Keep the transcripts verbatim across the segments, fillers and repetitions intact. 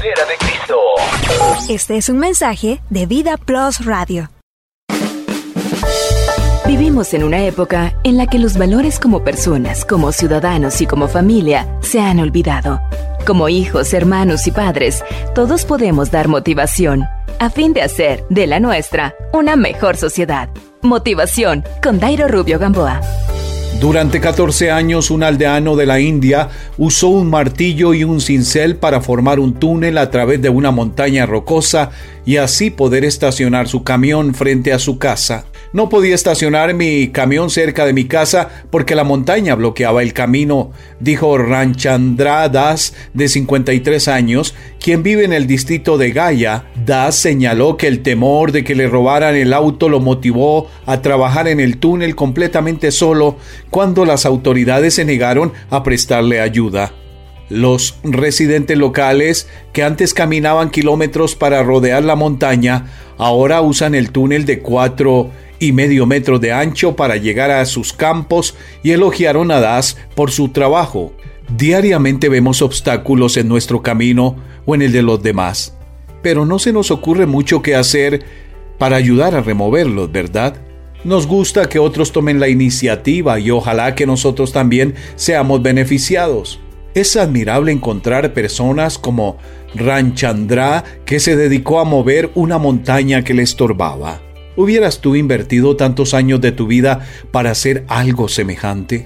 Era de Cristo. Este es un mensaje de Vida Plus Radio. Vivimos en una época en la que los valores como personas, como ciudadanos y como familia se han olvidado. Como hijos, hermanos y padres, todos podemos dar motivación a fin de hacer de la nuestra una mejor sociedad. Motivación con Dairo Rubio Gamboa. Durante catorce años, un aldeano de la India usó un martillo y un cincel para formar un túnel a través de una montaña rocosa y así poder estacionar su camión frente a su casa. No podía estacionar mi camión cerca de mi casa porque la montaña bloqueaba el camino, dijo Ramchandra Das, de cincuenta y tres años, quien vive en el distrito de Gaya. Das señaló que el temor de que le robaran el auto lo motivó a trabajar en el túnel completamente solo cuando las autoridades se negaron a prestarle ayuda. Los residentes locales, que antes caminaban kilómetros para rodear la montaña, ahora usan el túnel de cuatro y medio metros de ancho para llegar a sus campos y elogiaron a Das por su trabajo. Diariamente vemos obstáculos en nuestro camino o en el de los demás, pero no se nos ocurre mucho qué hacer para ayudar a removerlos, ¿verdad? Nos gusta que otros tomen la iniciativa y ojalá que nosotros también seamos beneficiados. Es admirable encontrar personas como Ramchandra, que se dedicó a mover una montaña que le estorbaba. ¿Hubieras tú invertido tantos años de tu vida para hacer algo semejante?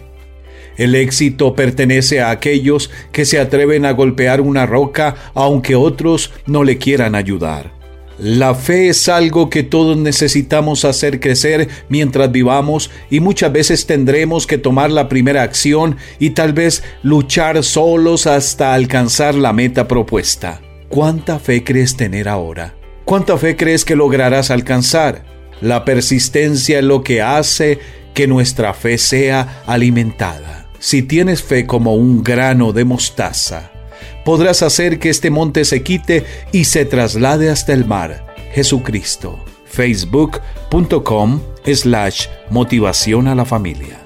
El éxito pertenece a aquellos que se atreven a golpear una roca aunque otros no le quieran ayudar. La fe es algo que todos necesitamos hacer crecer mientras vivamos y muchas veces tendremos que tomar la primera acción y tal vez luchar solos hasta alcanzar la meta propuesta. ¿Cuánta fe crees tener ahora? ¿Cuánta fe crees que lograrás alcanzar? La persistencia es lo que hace que nuestra fe sea alimentada. Si tienes fe como un grano de mostaza, podrás hacer que este monte se quite y se traslade hasta el mar. Jesucristo. Facebook punto com slash motivación a la familia.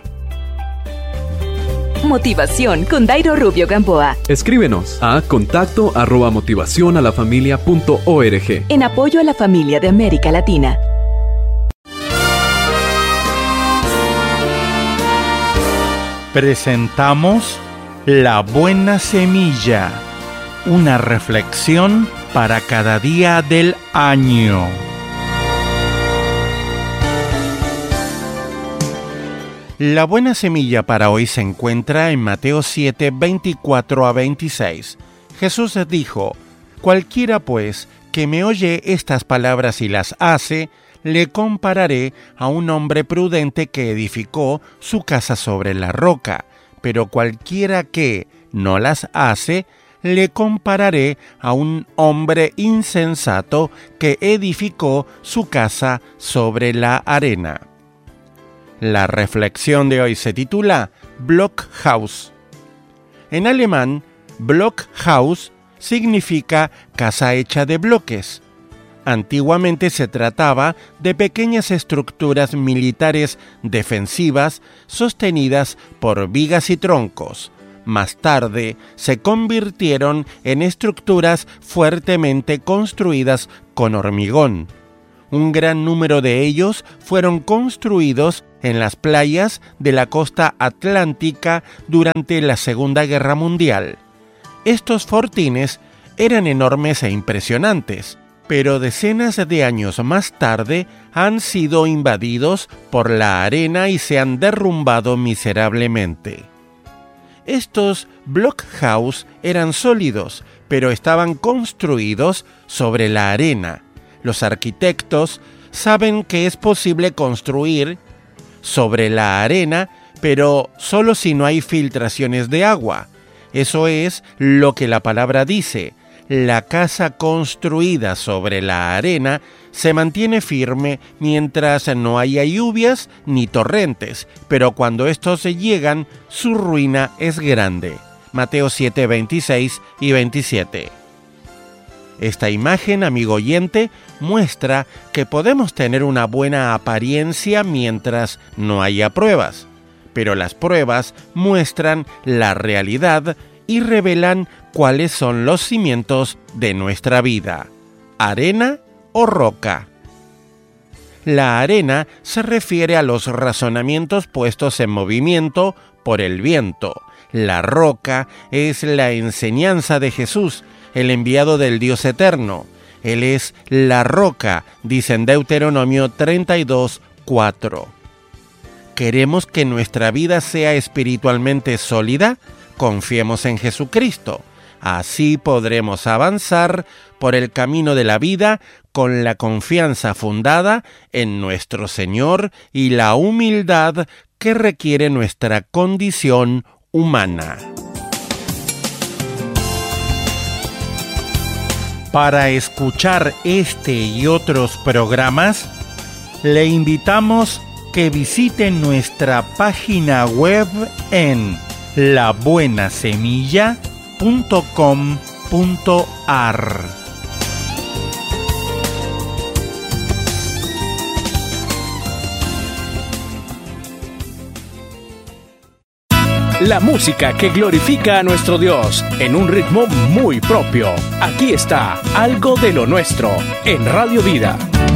Motivación con Dairo Rubio Gamboa. Escríbenos a contacto arroba motivación a la familia punto org. En apoyo a la familia de América Latina. Presentamos La Buena Semilla, una reflexión para cada día del año. La buena semilla para hoy se encuentra en Mateo siete, veinticuatro a veintiséis. Jesús dijo: Cualquiera pues que me oye estas palabras y las hace, le compararé a un hombre prudente que edificó su casa sobre la roca, pero cualquiera que no las hace, le compararé a un hombre insensato que edificó su casa sobre la arena. La reflexión de hoy se titula Blockhaus. En alemán, Blockhaus significa casa hecha de bloques. Antiguamente se trataba de pequeñas estructuras militares defensivas sostenidas por vigas y troncos. Más tarde se convirtieron en estructuras fuertemente construidas con hormigón. Un gran número de ellos fueron construidos en las playas de la costa atlántica durante la Segunda Guerra Mundial. Estos fortines eran enormes e impresionantes, pero decenas de años más tarde han sido invadidos por la arena y se han derrumbado miserablemente. Estos blockhaus eran sólidos, pero estaban construidos sobre la arena. Los arquitectos saben que es posible construir sobre la arena, pero solo si no hay filtraciones de agua. Eso es lo que la palabra dice. La casa construida sobre la arena se mantiene firme mientras no haya lluvias ni torrentes, pero cuando estos llegan, su ruina es grande. Mateo siete, veintiséis y veintisiete. Esta imagen, amigo oyente, muestra que podemos tener una buena apariencia mientras no haya pruebas, pero las pruebas muestran la realidad y revelan cuáles son los cimientos de nuestra vida: arena o roca. La arena se refiere a los razonamientos puestos en movimiento por el viento. La roca es la enseñanza de Jesús, el enviado del Dios eterno. Él es la roca, dice en Deuteronomio treinta y dos, cuatro. ¿Queremos que nuestra vida sea espiritualmente sólida? Confiemos en Jesucristo. Así podremos avanzar por el camino de la vida con la confianza fundada en nuestro Señor y la humildad que requiere nuestra condición humana. Para escuchar este y otros programas, le invitamos que visiten nuestra página web en la buena semilla punto com punto a r. La música que glorifica a nuestro Dios en un ritmo muy propio. Aquí está Algo de lo Nuestro en Radio Vida.